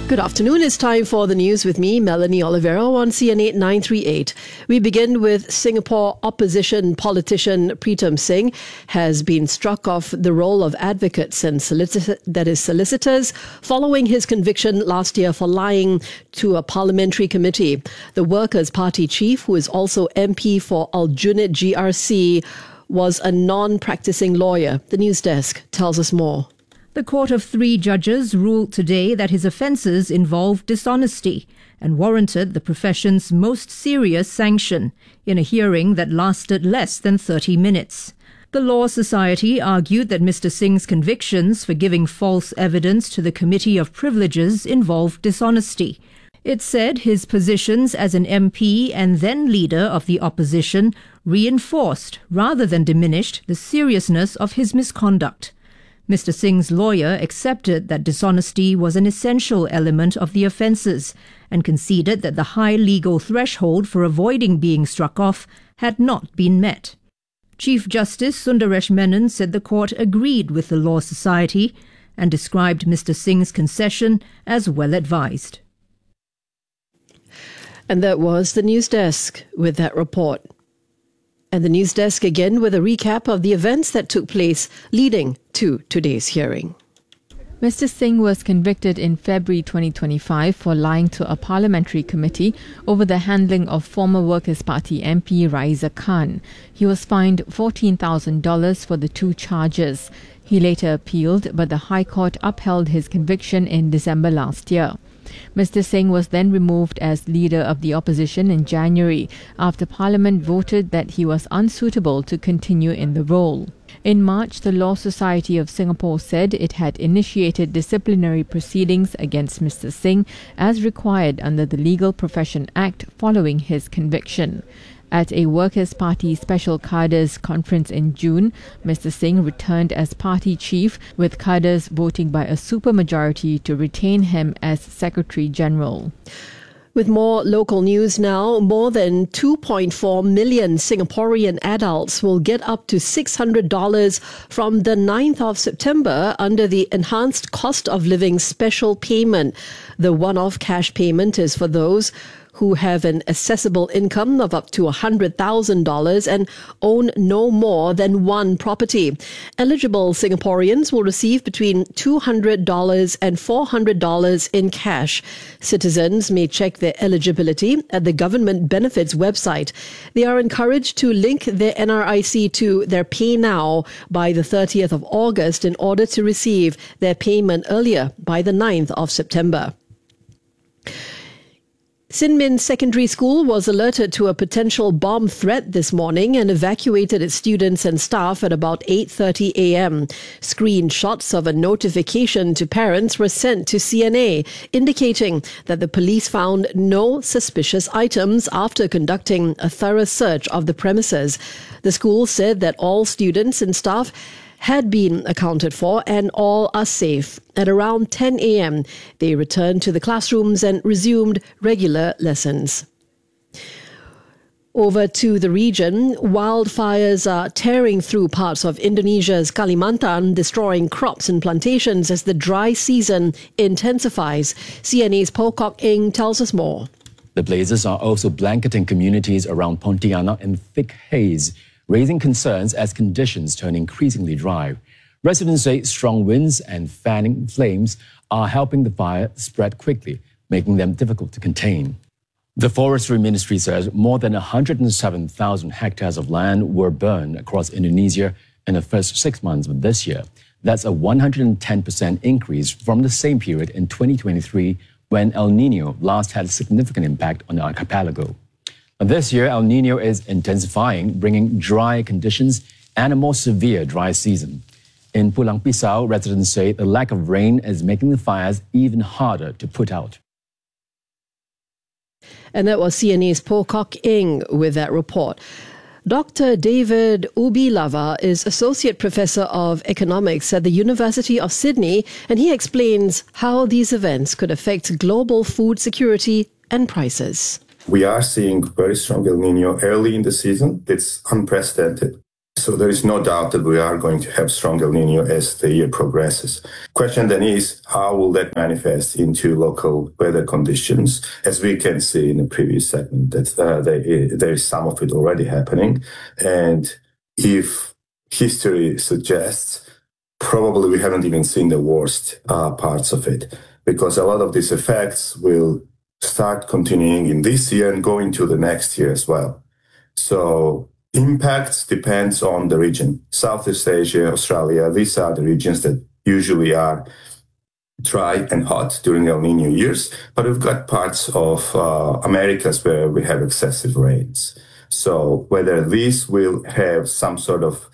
Good afternoon. It's time for the news with me, Melanie Olivero, on CN8 938. We begin with Singapore opposition politician Pritam Singh has been struck off the role of advocates and solicitors following his conviction last year for lying to a parliamentary committee. The Workers' Party chief, who is also MP for Aljunied GRC, was a non-practicing lawyer. The news desk tells us more. The court of 3 judges ruled today that his offences involved dishonesty and warranted the profession's most serious sanction in a hearing that lasted less than 30 minutes. The Law Society argued that Mr. Singh's convictions for giving false evidence to the Committee of Privileges involved dishonesty. It said his positions as an MP and then leader of the opposition reinforced rather than diminished the seriousness of his misconduct. Mr. Singh's lawyer accepted that dishonesty was an essential element of the offences and conceded that the high legal threshold for avoiding being struck off had not been met. Chief Justice Sundaresh Menon said the court agreed with the Law Society and described Mr. Singh's concession as well advised. And that was the news desk with that report. And the news desk again with a recap of the events that took place leading to today's hearing. Mr. Singh was convicted in February 2025 for lying to a parliamentary committee over the handling of former Workers' Party MP Raisa Khan. He was fined $14,000 for the 2 charges. He later appealed, but the High Court upheld his conviction in December last year. Mr. Singh was then removed as leader of the opposition in January after Parliament voted that he was unsuitable to continue in the role. In March, the Law Society of Singapore said it had initiated disciplinary proceedings against Mr. Singh as required under the Legal Profession Act following his conviction. At a Workers' Party Special Cadres conference in June, Mr. Singh returned as party chief, with cadres voting by a supermajority to retain him as Secretary General. With more local news now, more than 2.4 million Singaporean adults will get up to $600 from the 9th of September under the Enhanced Cost of Living Special Payment. The one-off cash payment is for those who have an accessible income of up to $100,000 and own no more than 1 property. Eligible Singaporeans will receive between $200 and $400 in cash. Citizens may check their eligibility at the Government Benefits website. They are encouraged to link their NRIC to their Pay Now by the 30th of August in order to receive their payment earlier by the 9th of September. Sin Min Secondary School was alerted to a potential bomb threat this morning and evacuated its students and staff at about 8:30 a.m. Screenshots of a notification to parents were sent to CNA, indicating that the police found no suspicious items after conducting a thorough search of the premises. The school said that all students and staff had been accounted for and all are safe. At around 10 a.m., they returned to the classrooms and resumed regular lessons. Over to the region, wildfires are tearing through parts of Indonesia's Kalimantan, destroying crops and plantations as the dry season intensifies. CNA's Pocock Eng tells us more. The blazes are also blanketing communities around Pontianak in thick haze, raising concerns as conditions turn increasingly dry. Residents say strong winds and fanning flames are helping the fire spread quickly, making them difficult to contain. The Forestry Ministry says more than 107,000 hectares of land were burned across Indonesia in the first 6 months of this year. That's a 110% increase from the same period in 2023, when El Niño last had a significant impact on the archipelago. This year, El Niño is intensifying, bringing dry conditions and a more severe dry season. In Pulang Pisau, residents say the lack of rain is making the fires even harder to put out. And that was CNA's Pocock Eng with that report. Dr. David Ubilava is Associate Professor of Economics at the University of Sydney, and he explains how these events could affect global food security and prices. We are seeing very strong El Niño early in the season. It's unprecedented. So there is no doubt that we are going to have strong El Nino as the year progresses. Question then is, how will that manifest into local weather conditions? As we can see in the previous segment, that there is some of it already happening. And if history suggests, probably we haven't even seen the worst parts of it, because a lot of these effects will start continuing in this year and go into the next year as well. So impacts depends on the region. Southeast Asia, Australia, these are the regions that usually are dry and hot during El Nino years, but we've got parts of Americas where we have excessive rains. So whether these will have some sort of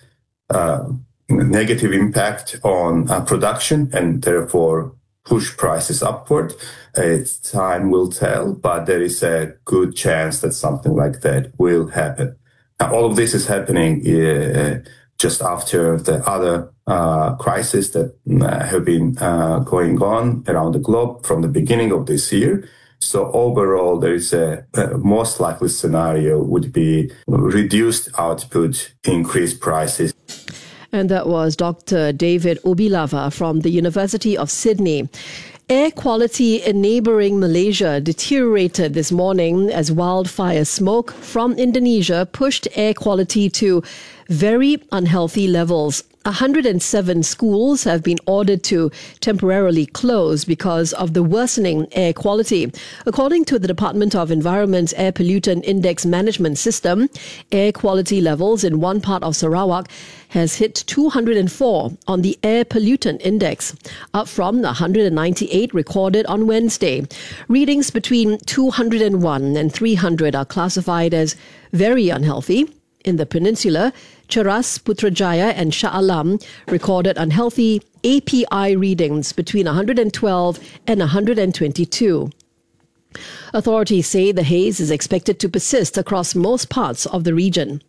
negative impact on production and therefore push prices upward, time will tell, but there is a good chance that something like that will happen. Now, all of this is happening just after the other crises that have been going on around the globe from the beginning of this year. So overall, there is a most likely scenario would be reduced output, increased prices. And that was Dr. David Obilava from the University of Sydney. Air quality in neighbouring Malaysia deteriorated this morning as wildfire smoke from Indonesia pushed air quality to very unhealthy levels. 107 schools have been ordered to temporarily close because of the worsening air quality. According to the Department of Environment's Air Pollutant Index Management System, air quality levels in one part of Sarawak has hit 204 on the Air Pollutant Index, up from 198 recorded on Wednesday. Readings between 201 and 300 are classified as very unhealthy. In the peninsula, Cheras, Putrajaya and Shah Alam recorded unhealthy API readings between 112 and 122. Authorities say the haze is expected to persist across most parts of the region.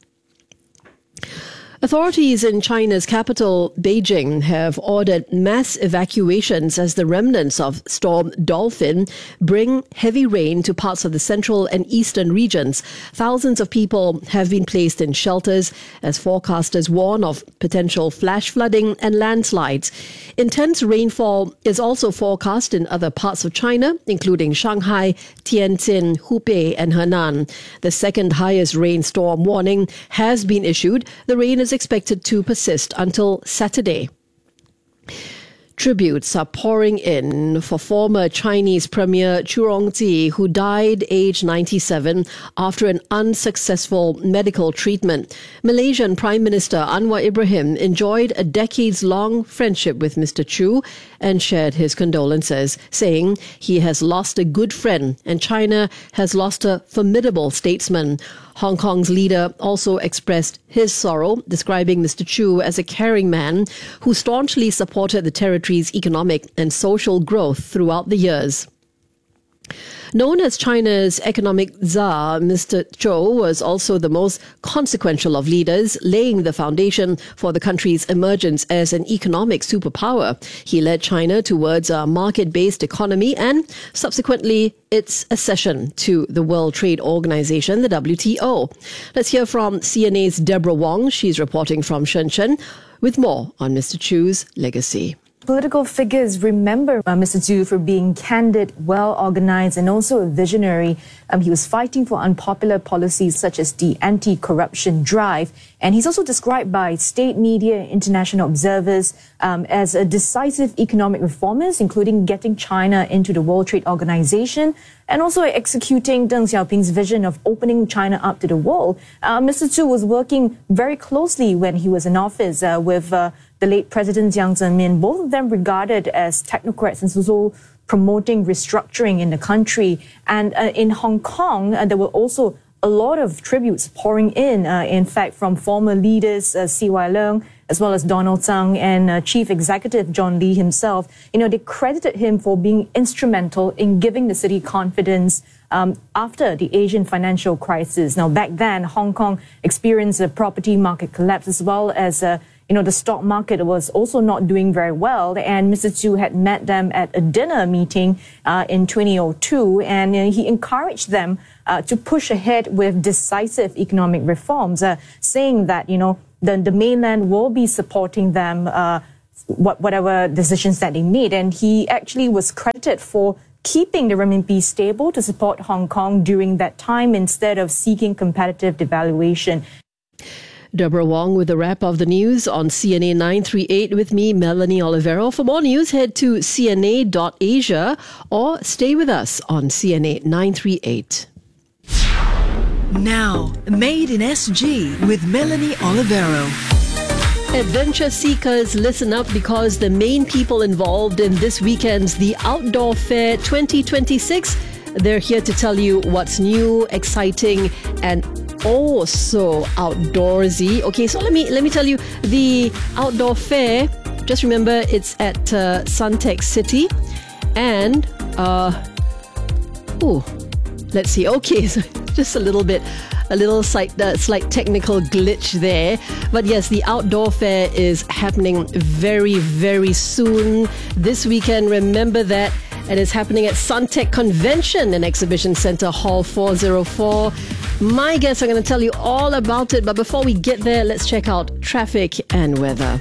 Authorities in China's capital, Beijing, have ordered mass evacuations as the remnants of Storm Dolphin bring heavy rain to parts of the central and eastern regions. Thousands of people have been placed in shelters as forecasters warn of potential flash flooding and landslides. Intense rainfall is also forecast in other parts of China, including Shanghai, Tianjin, Hubei, and Henan. The second highest rainstorm warning has been issued. The rain is expected to persist until Saturday. Tributes are pouring in for former Chinese Premier Chu Rongji, who died aged 97 after an unsuccessful medical treatment. Malaysian Prime Minister Anwar Ibrahim enjoyed a decades-long friendship with Mr. Chu and shared his condolences, saying he has lost a good friend and China has lost a formidable statesman. Hong Kong's leader also expressed his sorrow, describing Mr. Chu as a caring man who staunchly supported the territory's economic and social growth throughout the years. Known as China's economic czar, Mr. Zhou was also the most consequential of leaders, laying the foundation for the country's emergence as an economic superpower. He led China towards a market-based economy and subsequently its accession to the World Trade Organization, the WTO. Let's hear from CNA's Deborah Wong. She's reporting from Shenzhen with more on Mr. Chu's legacy. Political figures remember Mr. Chu for being candid, well-organized, and also a visionary. He was fighting for unpopular policies such as the anti-corruption drive. And he's also described by state media, international observers, as a decisive economic reformist, including getting China into the World Trade Organization and also executing Deng Xiaoping's vision of opening China up to the world. Mr. Chu was working very closely when he was in office with the late President Jiang Zemin, both of them regarded as technocrats and also promoting restructuring in the country. And in Hong Kong, there were also a lot of tributes pouring in fact, from former leaders C.Y. Leung, as well as Donald Tsang and Chief Executive John Lee himself. You know, they credited him for being instrumental in giving the city confidence after the Asian financial crisis. Now, back then, Hong Kong experienced a property market collapse as well as the stock market was also not doing very well. And Mr. Chu had met them at a dinner meeting in 2002, and he encouraged them to push ahead with decisive economic reforms, saying that, the mainland will be supporting them, whatever decisions that they made. And he actually was credited for keeping the renminbi stable to support Hong Kong during that time instead of seeking competitive devaluation. Deborah Wong with a wrap of the news on CNA 938 with me, Melanie Olivero. For more news, head to cna.asia or stay with us on CNA 938. Now, Made in SG with Melanie Olivero. Adventure seekers, listen up, because the main people involved in this weekend's The Outdoor Fair 2026, they're here to tell you what's new, exciting, and also outdoorsy. Okay, so let me tell you, the Outdoor Fair, just remember it's at Suntec City, and let's see. Okay, so just a little slight technical glitch there. But yes, the Outdoor Fair is happening very, very soon this weekend. Remember that. And it's happening at Suntec Convention and Exhibition Centre, Hall 404. My guests are going to tell you all about it. But before we get there, let's check out traffic and weather.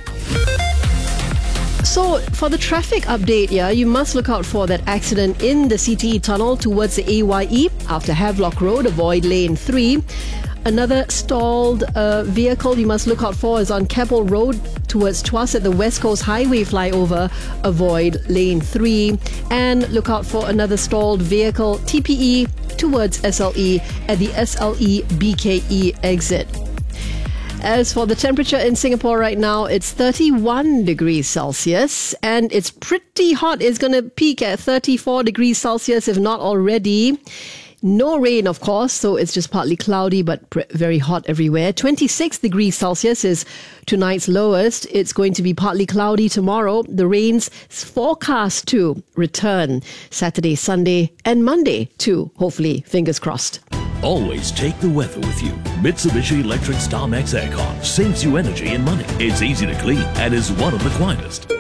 So for the traffic update, you must look out for that accident in the CTE tunnel towards the AYE after Havelock Road. Avoid lane 3. Another stalled vehicle you must look out for is on Keppel Road towards Tuas at the West Coast Highway flyover. Avoid lane 3. And look out for another stalled vehicle, TPE, towards SLE at the SLE BKE exit. As for the temperature in Singapore right now, it's 31 degrees Celsius and it's pretty hot. It's going to peak at 34 degrees Celsius, if not already. No rain, of course, so it's just partly cloudy but very hot everywhere. 26 degrees Celsius is tonight's lowest. It's going to be partly cloudy tomorrow. The rain's forecast to return Saturday, Sunday and Monday too, hopefully, fingers crossed. Always take the weather with you. Mitsubishi Electric StarMax Aircon saves you energy and money. It's easy to clean and is one of the quietest.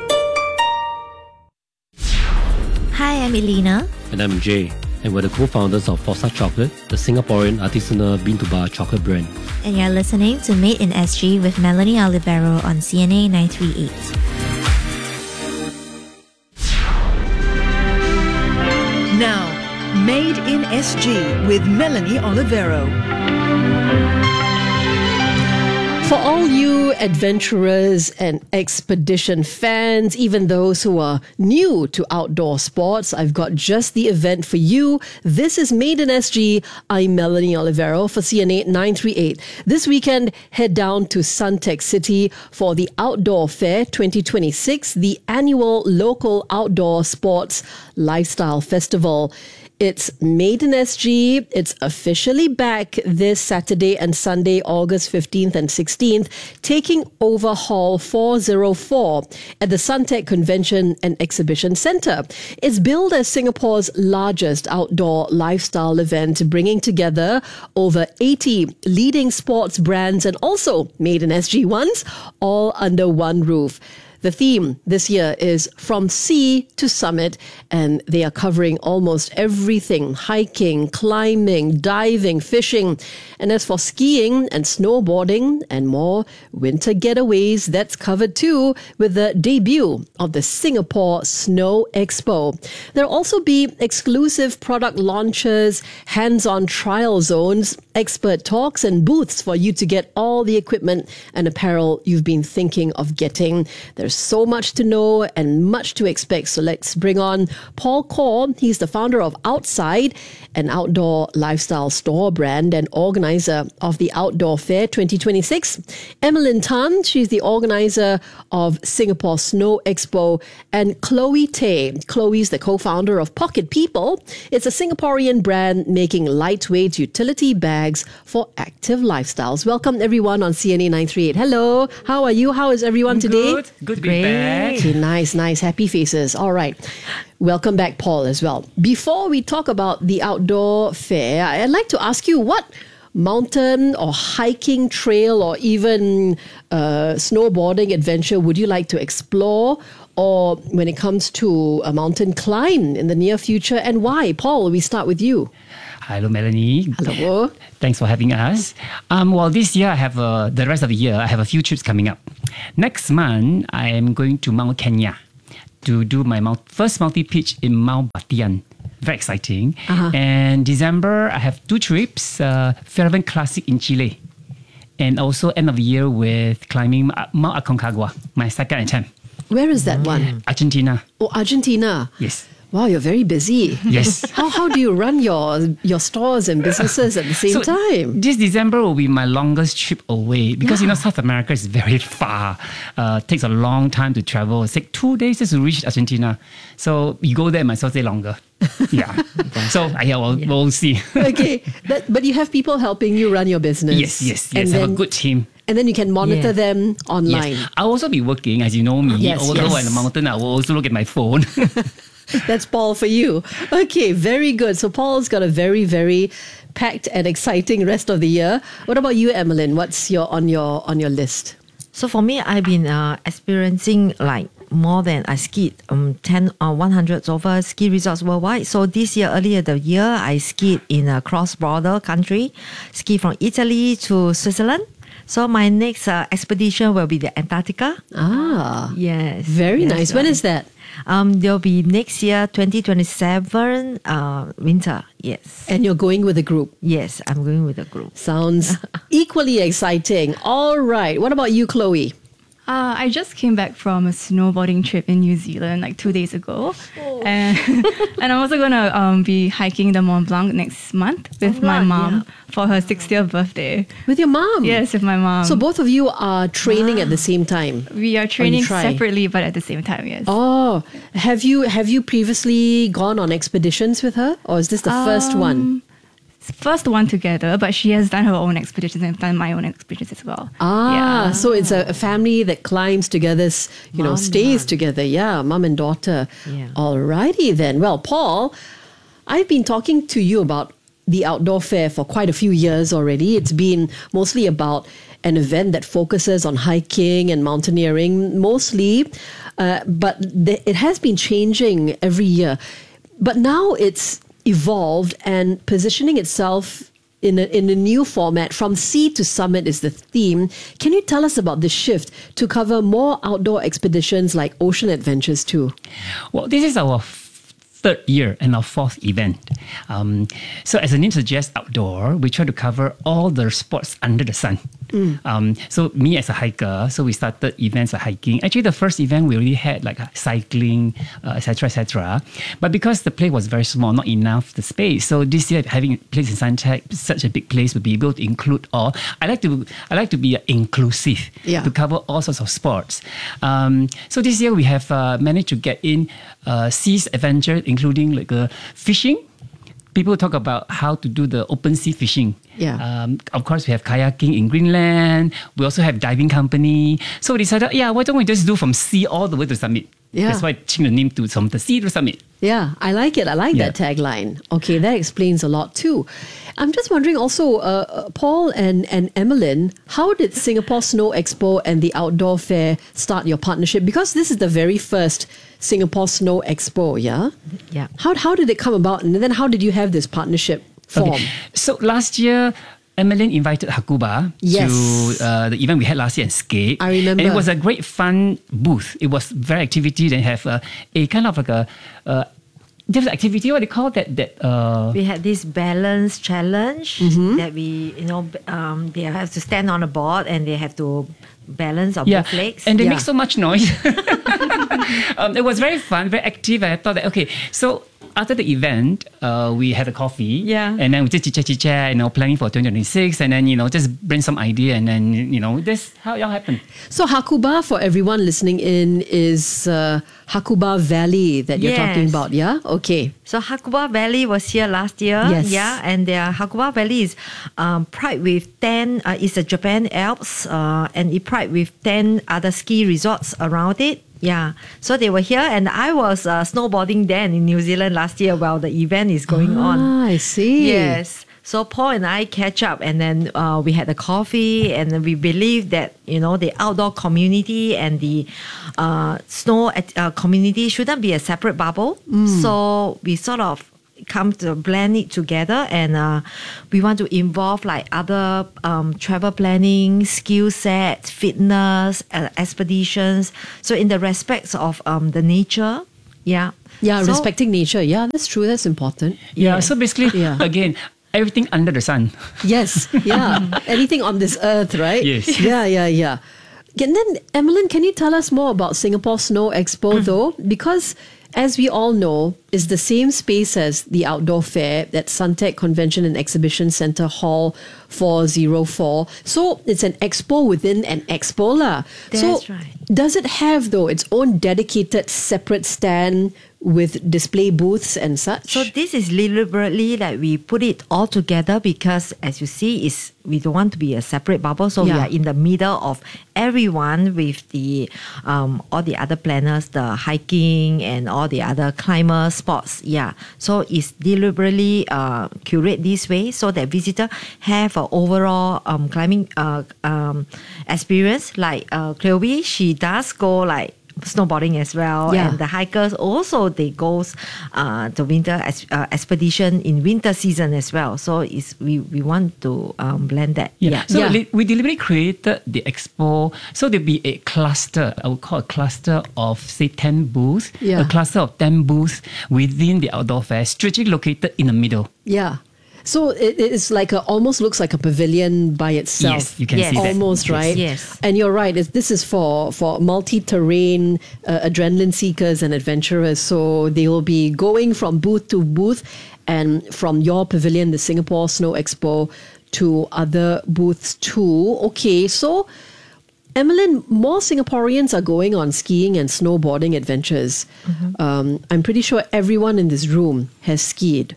Hi, I'm Elena. And I'm Jay. And we're the co-founders of Fossa Chocolate, the Singaporean artisanal bean-to-bar chocolate brand. And you're listening to Made in SG with Melanie Olivero on CNA 938. Now, Made in SG with Melanie Olivero. For all you adventurers and expedition fans, even those who are new to outdoor sports, I've got just the event for you. This is Made in SG. I'm Melanie Olivero for CNA 938. This weekend, head down to Suntec City for the Outdoor Fair 2026, the annual local outdoor sports lifestyle festival. It's Made in SG. It's officially back this Saturday and Sunday, August 15th and 16th, taking over Hall 404 at the Suntec Convention and Exhibition Centre. It's billed as Singapore's largest outdoor lifestyle event, bringing together over 80 leading sports brands and also Made in SG ones, all under one roof. The theme this year is From Sea to Summit, and they are covering almost everything: hiking, climbing, diving, fishing. And as for skiing and snowboarding and more winter getaways, that's covered too with the debut of the Singapore Snow Expo. There'll also be exclusive product launches, hands-on trial zones, expert talks and booths for you to get all the equipment and apparel you've been thinking of getting. There's so much to know and much to expect. So let's bring on Paul Kaur. He's the founder of Outside, an outdoor lifestyle store brand and organizer of the Outdoor Fair 2026. Emmeline Tan, she's the organizer of Singapore Snow Expo. And Chloe Tay. Chloe's the co-founder of Pocket People. It's a Singaporean brand making lightweight utility bags for active lifestyles. Welcome everyone on CNA 938. Hello, how are you? How is everyone today? Good to be back. Okay, nice, happy faces. All right. Welcome back, Paul, as well. Before we talk about the Outdoor Fair, I'd like to ask you, what mountain or hiking trail or even snowboarding adventure would you like to explore or when it comes to a mountain climb in the near future, and why? Paul, we start with you. Hello, Melanie. Hello. Thanks for having us. Well, this year I have the rest of the year I have a few trips coming up. Next month I am going to Mount Kenya to do my first multi-pitch in Mount Batian. Very exciting. And December I have 2 trips: Fairhaven Classic in Chile, and also end of the year with climbing Mount Aconcagua, my second attempt. Where is that one? Argentina. Oh, Argentina. Yes. Wow, you're very busy. Yes. How do you run your stores and businesses at the same time? This December will be my longest trip away because South America is very far. Takes a long time to travel. It takes 2 days just to reach Argentina. So you go there, might as well stay longer. Yeah. So we'll see. Okay, but you have people helping you run your business. Yes. I have a good team. And then you can monitor them online. Yes. I'll also be working, as you know me. Although I'm in the mountain, I will also look at my phone. That's Paul for you. Okay, very good. So Paul's got a very, very packed and exciting rest of the year. What about you, Emmeline? What's on your list? So for me, I've been experiencing like more than I skied 100 over ski resorts worldwide. So this year, earlier the year, I skied in a cross-border country, ski from Italy to Switzerland. So my next expedition will be the Antarctica. Yes. Very nice. When is that? There'll be next year, 2027, winter. Yes. And you're going with a group? Yes, I'm going with a group. Sounds equally exciting. All right. What about you, Chloe? I just came back from a snowboarding trip in New Zealand like 2 days ago. And I'm also going to be hiking the Mont Blanc next month with my mom for her 60th birthday. With your mom? Yes, with my mom. So both of you are training at the same time? We are training separately but at the same time, yes. Oh, have you previously gone on expeditions with her, or is this the first one? First one together, but she has done her own expeditions and done my own expeditions as well. So it's a family that climbs together, stays together. Yeah, mom and daughter. Yeah. Alrighty then. Well, Paul, I've been talking to you about the outdoor fair for quite a few years already. It's been mostly about an event that focuses on hiking and mountaineering mostly, but it has been changing every year. But now it's evolved and positioning itself in a new format. From Sea to Summit is the theme. Can you tell us about this shift to cover more outdoor expeditions like ocean adventures too? Well, this is our third year and our fourth event. So as the name suggests, outdoor, we try to cover all the sports under the sun. So me as a hiker, so we started events like hiking. Actually, the first event we already had like cycling, etc. But because the place was very small, not enough the space. So this year, having a place in Suntec, such a big place, would be able to include all. I like to be inclusive to cover all sorts of sports. So this year we have managed to get in seas adventure, including like fishing. People talk about how to do the open sea fishing. Of course, we have kayaking in Greenland. We also have diving company. So we decided, why don't we just do from sea all the way to summit? That's why I changed the name to from the sea to summit. Yeah, I like it. I like that tagline. Okay, that explains a lot too. I'm just wondering also, Paul and Emmeline, how did Singapore Snow Expo and the Outdoor Fair start your partnership? Because this is the very first Singapore Snow Expo, yeah? Yeah. How did it come about? And then how did you have this partnership form? Okay. So last year, Emmeline invited Hakuba to the event we had last year in Scape. I remember. And it was a great fun booth. It was very activity. They have a kind of like a different activity. What do you call that? We had this balance challenge that we, they have to stand on a board and they have to balance on both legs. And they make so much noise. It was very fun, very active. I thought that, so after the event, we had a coffee. And then we just chit-chat, planning for 2026. And then, just bring some idea. And then, that's how it all happened. So Hakuba, for everyone listening in, is Hakuba Valley that you're talking about, yeah? Okay. So Hakuba Valley was here last year. Yes. Yeah, and Hakuba Valley is pride with 10, it's the Japan Alps, and it pride with 10 other ski resorts around it. Yeah, so they were here and I was snowboarding then in New Zealand last year while the event is going on. I see. Yes. So Paul and I catch up, and then we had a coffee, and then we believe that the outdoor community and the snow community shouldn't be a separate bubble. So we sort of come to blend it together, and we want to involve like other travel planning, skill sets, fitness, expeditions. So in the respects of the nature, Yeah, So- respecting nature. Yeah, that's true. That's important. Yeah. So basically, again, everything under the sun. Yes, yeah. Anything on this earth, right? Yes. Yeah. And then, Emmeline, can you tell us more about Singapore Snow Expo, though? Because, as we all know, it's the same space as the outdoor fair at Suntec Convention and Exhibition Centre Hall 404. So it's an expo within an expo lah. That's so right. Does it have, though, its own dedicated separate stand with display booths and such? So this is deliberately like we put it all together because, as you see, we don't want to be a separate bubble. So we Yeah. are in the middle of everyone with the all the other planners, the hiking and all the other climber sports. Yeah. So it's deliberately curate this way so that visitor have an overall climbing experience. Like Chloe, she does go like snowboarding as well, Yeah. and the hikers also they goes to winter expedition in winter season as well. So we want to blend that. So we deliberately created the expo. So there'll be a cluster. I would call a cluster of say 10 booths. Yeah. A cluster of 10 booths within the outdoor fair, strategically located in the middle. Yeah. So it's like almost looks like a pavilion by itself. Yes, you can see that. Almost, Yes. right? Yes. And you're right. This is for multi-terrain adrenaline seekers and adventurers. So they will be going from booth to booth and from your pavilion, the Singapore Snow Expo, to other booths too. Okay, so Emmeline, more Singaporeans are going on skiing and snowboarding adventures. I'm pretty sure everyone in this room has skied.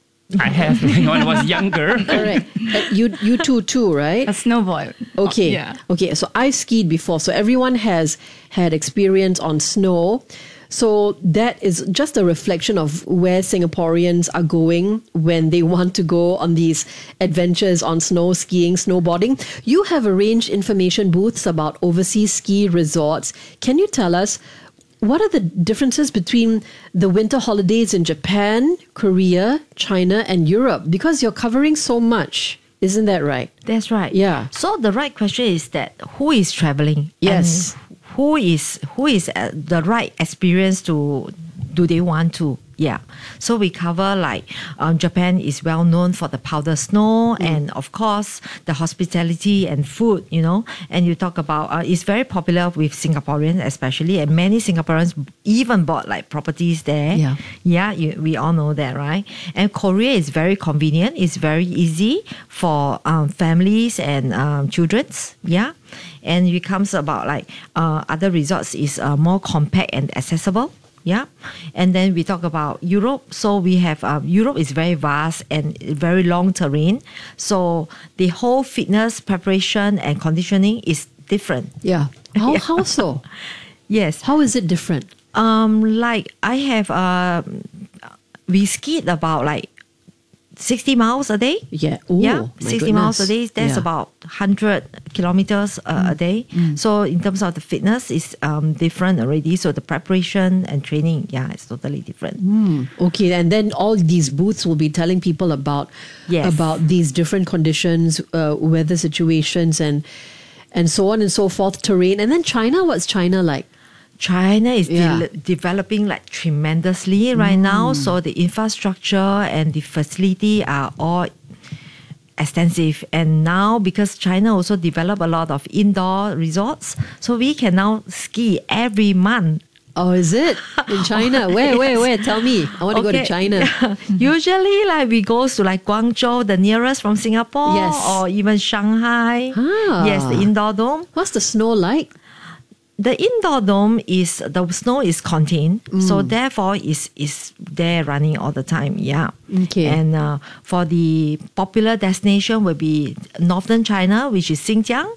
I have when I was younger. Correct. You too, right? A snowboard. Okay. Yeah. Okay. So I skied before. So everyone has had experience on snow. So that is just a reflection of where Singaporeans are going when they want to go on these adventures on snow skiing, snowboarding. You have arranged information booths about overseas ski resorts. Can you tell us what are the differences between the winter holidays in Japan, Korea, China, and Europe? Because you're covering so much. Isn't that right? That's right. Yeah. So the right question is that who is traveling? Yes. And who is the right experience do they want to? Yeah. So we cover like Japan is well known for the powder snow and of course the hospitality and food, and you talk about it's very popular with Singaporeans especially, and many Singaporeans even bought like properties there. Yeah. We all know that, right? And Korea is very convenient. It's very easy for families and children's. Yeah. And it comes about like other resorts is more compact and accessible. Yeah. And then we talk about Europe. So we have Europe is very vast and very long terrain. So the whole fitness preparation and conditioning is different. Yeah. How so? Yes. How is it different? Like I have we skied about like 60 miles a day. Yeah. Ooh, yeah. my 60 miles a goodness. day. That's Yeah. about 100 kilometers a day. So in terms of the fitness, it's different already. So the preparation and training, it's totally different. Okay, and then all these booths will be telling people about these different conditions, weather situations, and so on and so forth, terrain. And then China, what's China like? China is developing like tremendously right now. So the infrastructure and the facility are all extensive. And now because China also developed a lot of indoor resorts, so we can now ski every month. Oh, is it? In China? Where? Tell me. I want to go to China. Usually like we go to like Guangzhou, the nearest from Singapore. Yes. Or even Shanghai. Yes, the indoor dome. What's the snow like? The indoor dome is, the snow is contained, so therefore is there running all the time. Yeah. Okay. And for the popular destination will be northern China, which is Xinjiang.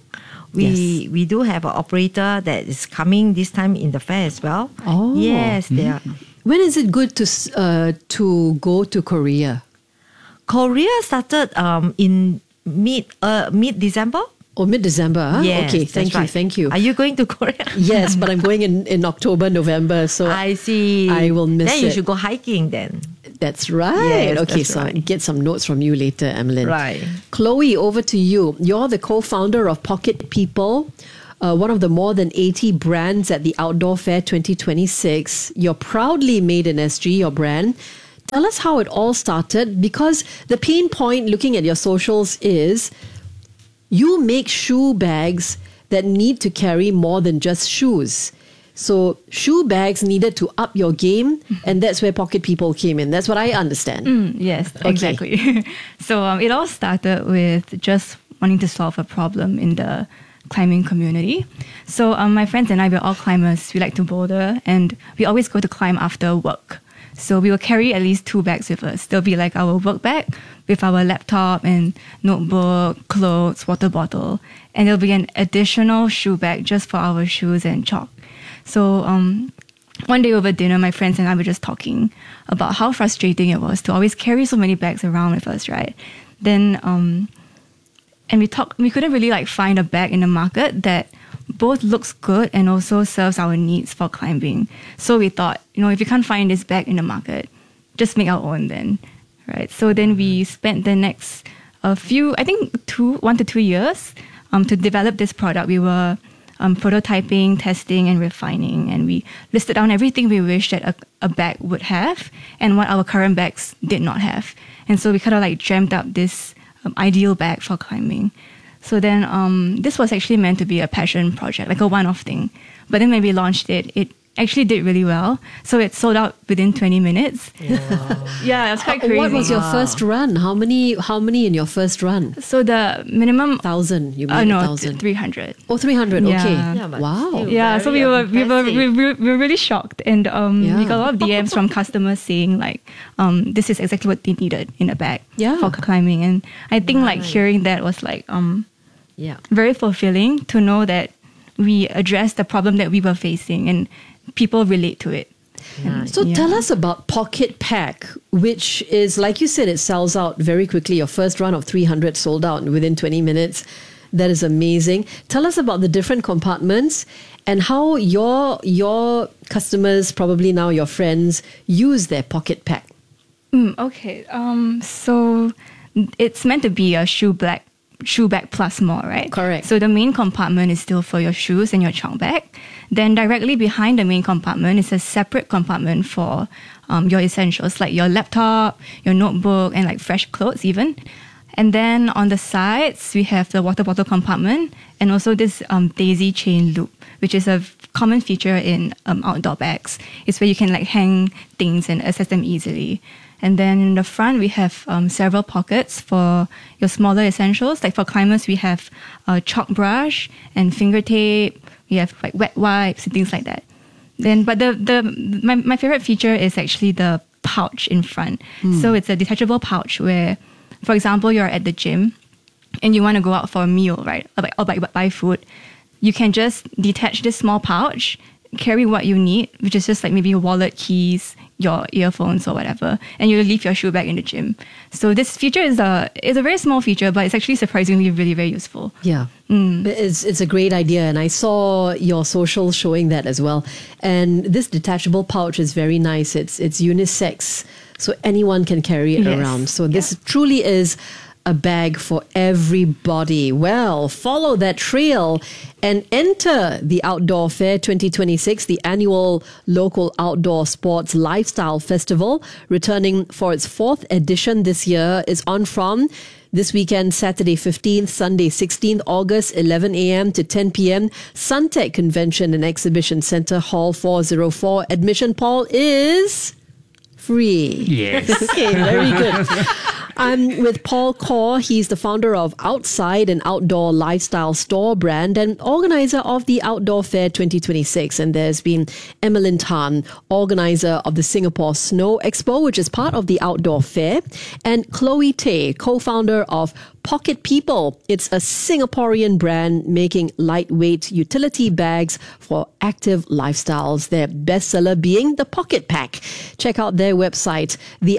We do have an operator that is coming this time in the fair as well. Oh. Yes, they are. When is it good to go to Korea? Korea started in mid-December. Oh, mid-December. Huh? Yes, okay, that's thank you. Are you going to Korea? Yes, but I'm going in October, November. So I see. I will miss it. Then you should go hiking then. That's right. Yes, okay, that's so right. get some notes from you later, Emmeline. Right. Chloe, over to you. You're the co-founder of Pocket People, one of the more than 80 brands at the Outdoor Fair 2026. You're proudly made in SG, your brand. Tell us how it all started, because the pain point looking at your socials is you make shoe bags that need to carry more than just shoes. So shoe bags needed to up your game, and that's where Pocket People came in. That's what I understand. Yes, Okay. exactly. So it all started with just wanting to solve a problem in the climbing community. So my friends and I, we're all climbers. We like to boulder, and we always go to climb after work. So we will carry at least 2 bags with us. There'll be like our work bag with our laptop and notebook, clothes, water bottle. And there'll be an additional shoe bag just for our shoes and chalk. So one day over dinner, my friends and I were just talking about how frustrating it was to always carry so many bags around with us, right? Then, and we couldn't really like find a bag in the market that both looks good and also serves our needs for climbing. So we thought, if you can't find this bag in the market, just make our own then, right? So then we spent the next 1 to 2 years to develop this product. We were prototyping, testing, and refining, and we listed down everything we wished that a bag would have and what our current bags did not have. And so we kind of like dreamt up this ideal bag for climbing. So then this was actually meant to be a passion project, like a one-off thing. But then when we launched it, it actually did really well. So it sold out within 20 minutes. Wow. Yeah, it was quite crazy. What was your first run? How many in your first run? So the minimum 1,000. You made 1,000. 300. Oh, 300. Yeah. Okay. Yeah, but Wow. still Yeah, so we very were impressive. really shocked, and we got a lot of DMs from customers saying like, this is exactly what they needed in a bag for climbing. And I think like hearing that was like very fulfilling to know that we addressed the problem that we were facing and people relate to it. So tell us about Pocket Pack, which is, like you said, it sells out very quickly. Your first run of 300 sold out within 20 minutes. That is amazing. Tell us about the different compartments and how your customers, probably now your friends, use their Pocket Pack. Okay. So it's meant to be a shoe bag plus more, right? Correct. So the main compartment is still for your shoes and your trunk bag. Then directly behind the main compartment is a separate compartment for your essentials like your laptop, your notebook, and like fresh clothes even. And then on the sides, we have the water bottle compartment and also this daisy chain loop, which is a common feature in outdoor bags. It's where you can like hang things and access them easily. And then in the front, we have several pockets for your smaller essentials. Like for climbers, we have a chalk brush and finger tape. We have like wet wipes and things like that. Then, but my favorite feature is actually the pouch in front. So it's a detachable pouch where, for example, you're at the gym and you want to go out for a meal, right? Or buy food. You can just detach this small pouch, carry what you need, which is just like maybe your wallet, keys, your earphones or whatever, and you leave your shoe bag in the gym. So this feature is a very small feature, but it's actually surprisingly really, very useful. Yeah. It's a great idea, and I saw your socials showing that as well. And this detachable pouch is very nice. It's unisex, so anyone can carry it around. So this truly is a bag for everybody. Well, follow that trail and enter the Outdoor Fair 2026, the annual local outdoor sports lifestyle festival, returning for its 4th edition this year, is on from this weekend, Saturday 15th, Sunday 16th August, 11 a.m. to 10 p.m. Suntec Convention and Exhibition Centre, Hall 404. Admission, Paul, is free. Yes. Okay, very good. I'm with Paul Kaur. He's the founder of Outside, an outdoor lifestyle store brand and organizer of the Outdoor Fair 2026. And there's been Emmeline Tan, organizer of the Singapore Snow Expo, which is part of the Outdoor Fair, and Chloe Tay, co-founder of Pocket People. It's a Singaporean brand making lightweight utility bags for active lifestyles. Their bestseller being the Pocket Pack. Check out their website,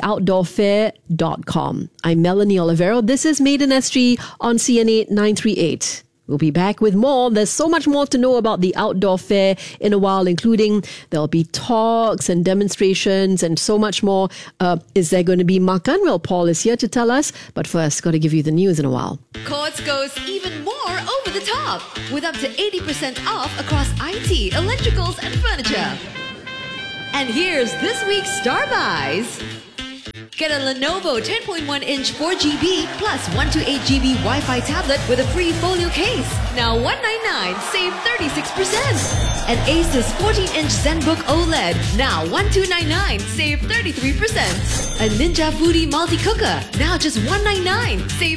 theoutdoorfair.com. I'm Melanie Olivero. This is Made in SG on CNA 938. We'll be back with more. There's so much more to know about the outdoor fair in a while, including there'll be talks and demonstrations and so much more. Is there going to be makan? Well, Paul is here to tell us. But first, got to give you the news in a while. Courts goes even more over the top with up to 80% off across IT, electricals, and furniture. And here's this week's Star Buys. Get a Lenovo 10.1-inch 4GB plus 128GB Wi-Fi tablet with a free folio case. Now $199, save 36%. An Asus 14-inch ZenBook OLED. Now $1,299, save 33%. A Ninja Foodie multi-cooker. Now just $199, save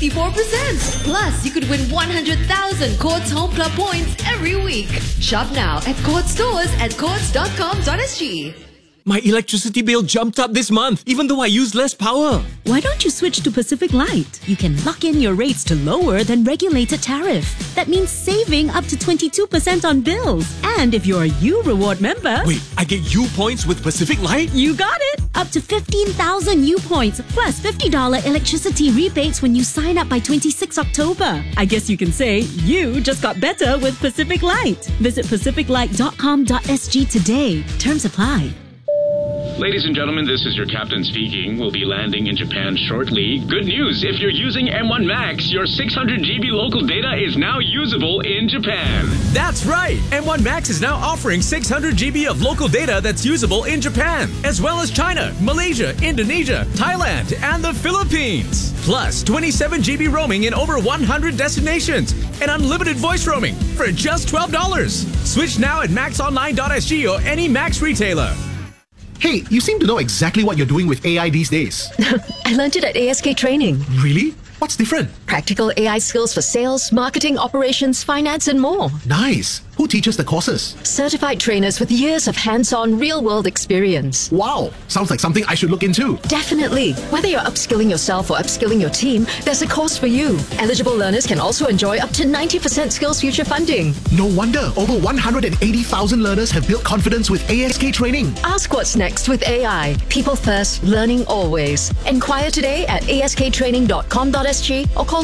64%. Plus, you could win 100,000 Courts Home Club points every week. Shop now at Courts stores and courts.com.sg. My electricity bill jumped up this month, even though I used less power. Why don't you switch to Pacific Light? You can lock in your rates to lower than regulated tariff. That means saving up to 22% on bills. And if you're a U Reward member... Wait, I get U points with Pacific Light? You got it! Up to 15,000 U points, plus $50 electricity rebates when you sign up by 26 October. I guess you can say you just got better with Pacific Light. Visit pacificlight.com.sg today. Terms apply. Ladies and gentlemen, this is your captain speaking. We'll be landing in Japan shortly. Good news, if you're using M1 Max, your 600 GB local data is now usable in Japan. That's right! M1 Max is now offering 600 GB of local data that's usable in Japan, as well as China, Malaysia, Indonesia, Thailand, and the Philippines. Plus, 27 GB roaming in over 100 destinations, and unlimited voice roaming for just $12. Switch now at maxonline.sg or any Max retailer. Hey, you seem to know exactly what you're doing with AI these days. I learned it at ASK Training. Really? What's different? Practical AI skills for sales, marketing, operations, finance, and more. Nice. Who teaches the courses? Certified trainers with years of hands-on, real-world experience. Wow. Sounds like something I should look into. Definitely. Whether you're upskilling yourself or upskilling your team, there's a course for you. Eligible learners can also enjoy up to 90% SkillsFuture funding. No wonder over 180,000 learners have built confidence with ASK Training. Ask what's next with AI. People first, learning always. Inquire today at asktraining.com.sg or call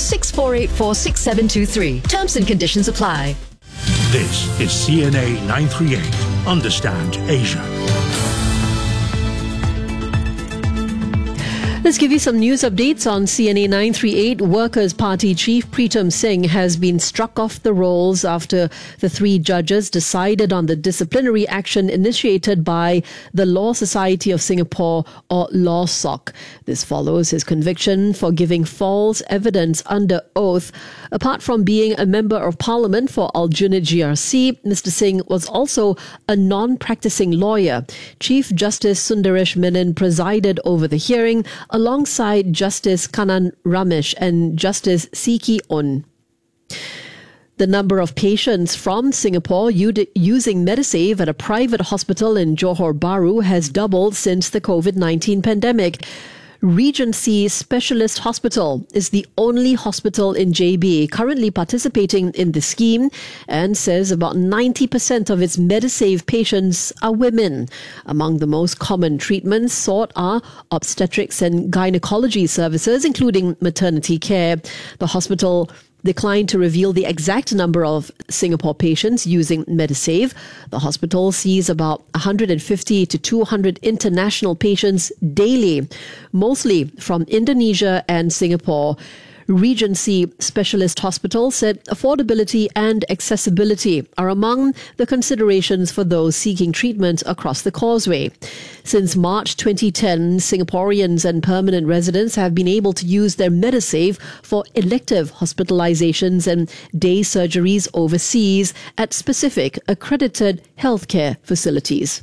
6484-6723. Terms and conditions apply. This is CNA 938. Understand Asia. Let's give you some news updates on CNA 938. Workers' Party Chief Pritam Singh has been struck off the rolls after the three judges decided on the disciplinary action initiated by the Law Society of Singapore, or LawSOC. This follows his conviction for giving false evidence under oath. Apart from being a member of parliament for Aljunied GRC, Mr. Singh was also a non-practicing lawyer. Chief Justice Sundaresh Menon presided over the hearing, alongside Justice Kanan Ramesh and Justice Siki On. The number of patients from Singapore using Medisave at a private hospital in Johor Bahru has doubled since the COVID-19 pandemic. Regency Specialist Hospital is the only hospital in JB currently participating in the scheme and says about 90% of its Medisave patients are women. Among the most common treatments sought are obstetrics and gynecology services, including maternity care. The hospital declined to reveal the exact number of Singapore patients using Medisave. The hospital sees about 150 to 200 international patients daily, mostly from Indonesia and Singapore. Regency Specialist Hospital said affordability and accessibility are among the considerations for those seeking treatment across the causeway. Since March 2010, Singaporeans and permanent residents have been able to use their Medisave for elective hospitalizations and day surgeries overseas at specific accredited healthcare facilities.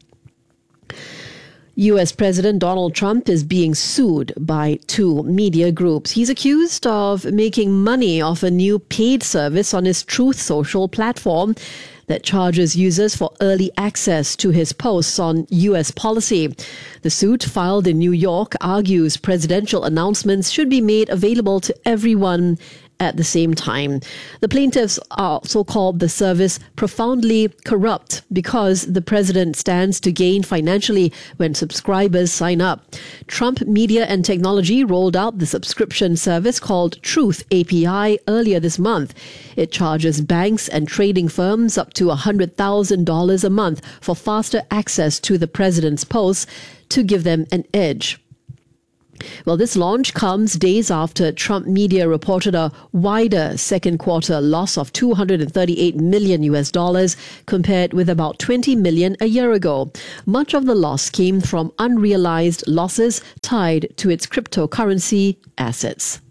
U.S. President Donald Trump is being sued by two media groups. He's accused of making money off a new paid service on his Truth Social platform. that charges users for early access to his posts on U.S. policy. The suit, filed in New York, argues presidential announcements should be made available to everyone at the same time. The plaintiffs also called the service profoundly corrupt because the president stands to gain financially when subscribers sign up. Trump Media and Technology rolled out the subscription service called Truth API earlier this month. It charges banks and trading firms up to $100,000 a month for faster access to the president's posts to give them an edge. Well, this launch comes days after Trump Media reported a wider second quarter loss of $238 million US compared with about $20 million a year ago. Much of the loss came from unrealized losses tied to its cryptocurrency assets.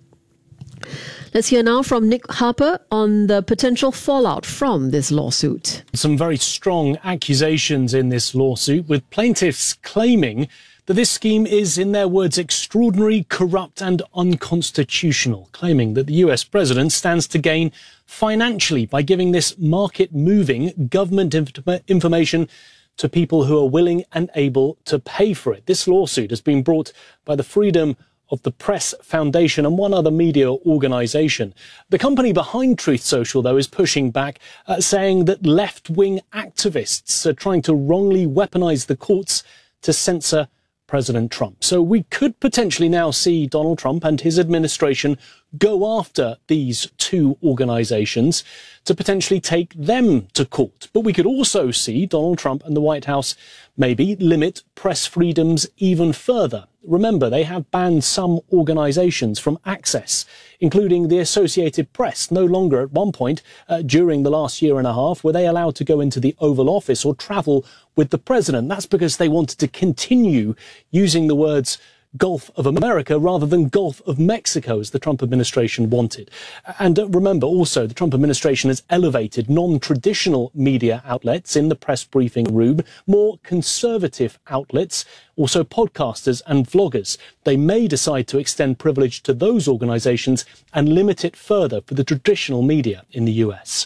Let's hear now from Nick Harper on the potential fallout from this lawsuit. Some very strong accusations in this lawsuit, with plaintiffs claiming that this scheme is, in their words, extraordinary, corrupt and unconstitutional, claiming that the US president stands to gain financially by giving this market-moving government information to people who are willing and able to pay for it. This lawsuit has been brought by the Freedom of the Press Foundation and one other media organisation. The company behind Truth Social, though, is pushing back, saying that left-wing activists are trying to wrongly weaponise the courts to censor President Trump. So we could potentially now see Donald Trump and his administration go after these two organisations to potentially take them to court. But we could also see Donald Trump and the White House maybe limit press freedoms even further. Remember, they have banned some organisations from access, including the Associated Press. No longer at one point during the last year and a half were they allowed to go into the Oval Office or travel with the president. That's because they wanted to continue using the words Gulf of America rather than Gulf of Mexico, as the Trump administration wanted. And remember also, the Trump administration has elevated non-traditional media outlets in the press briefing room, more conservative outlets, also podcasters and vloggers. They may decide to extend privilege to those organizations and limit it further for the traditional media in the US.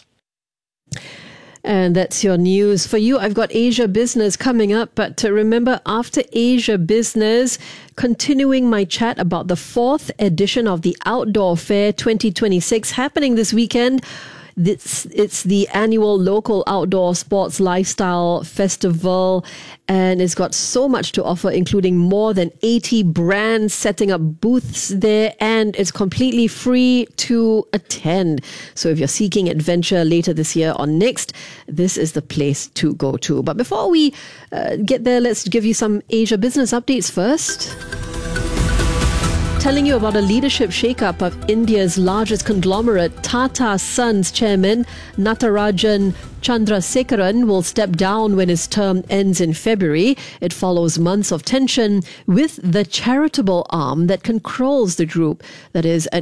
And that's your news. For you, I've got Asia Business coming up. But remember, after Asia Business, continuing my chat about the 4th edition of the Outdoor Fair 2026 happening this weekend. It's the annual local outdoor sports lifestyle festival, and it's got so much to offer, including more than 80 brands setting up booths there, and it's completely free to attend. So if you're seeking adventure later this year or next, this is the place to go to. But before we get there, let's give you some Asia Business updates first. Telling you about a leadership shakeup of India's largest conglomerate. Tata Sons chairman Natarajan Chandrasekaran will step down when his term ends in February. It follows months of tension with the charitable arm that controls the group, and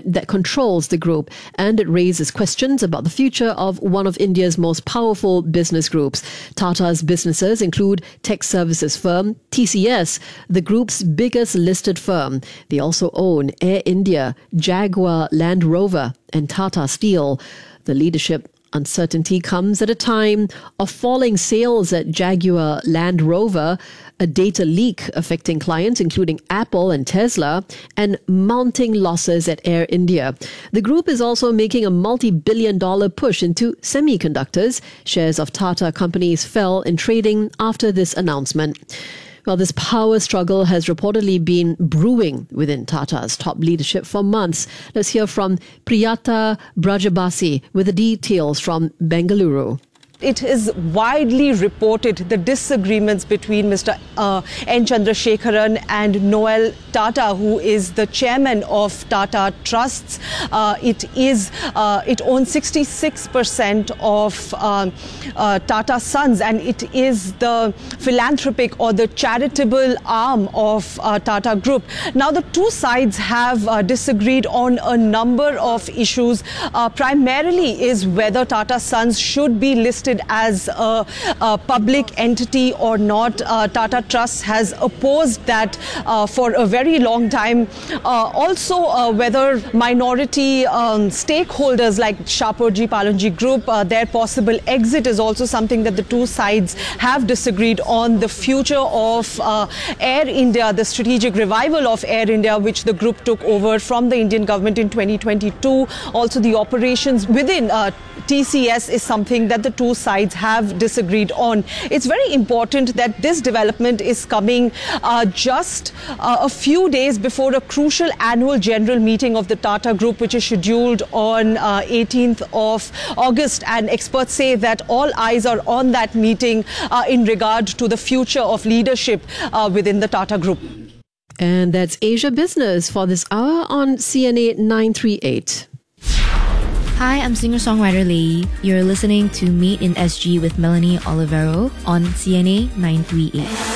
it raises questions about the future of one of India's most powerful business groups. Tata's businesses include tech services firm TCS, the group's biggest listed firm. They also own Air India, Jaguar Land Rover, and Tata Steel. The leadership uncertainty comes at a time of falling sales at Jaguar Land Rover, a data leak affecting clients including Apple and Tesla, and mounting losses at Air India. The group is also making a multi-billion-dollar push into semiconductors. Shares of Tata companies fell in trading after this announcement. Well, this power struggle has reportedly been brewing within Tata's top leadership for months. Let's hear from Priyata Brajabasi with the details from Bengaluru. It is widely reported the disagreements between Mr. N. Chandrasekaran and Noel Tata, who is the chairman of Tata Trusts. It owns 66% of Tata Sons, and it is the philanthropic or the charitable arm of Tata Group. Now, the two sides have disagreed on a number of issues. Primarily is whether Tata Sons should be listed listed as a public entity or not. Tata Trust has opposed that for a very long time. Also, whether minority stakeholders like Shapoorji Pallonji Group, their possible exit is also something that the two sides have disagreed on. The future of Air India, the strategic revival of Air India, which the group took over from the Indian government in 2022. Also, the operations within TCS is something that the two sides have disagreed on. It's very important that this development is coming just a few days before a crucial annual general meeting of the Tata Group, which is scheduled on 18th of August. And experts say that all eyes are on that meeting in regard to the future of leadership within the Tata Group. And that's Asia Business for this hour on CNA 938. Hi, I'm singer-songwriter Lee. You're listening to Meet in SG with Melanie Olivero on CNA 938.